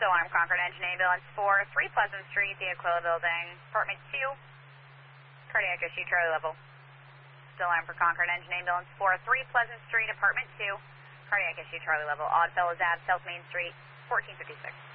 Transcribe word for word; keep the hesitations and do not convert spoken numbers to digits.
alarm, Concord Engine Ambulance four, three Pleasant Street, the Aquila Building, Apartment two, cardiac issue, Charlie level. Still alarm for Concord Engine Ambulance four, three Pleasant Street, Apartment two, cardiac issue, Charlie level. Oddfellows Ave, South Main Street, fourteen fifty-six.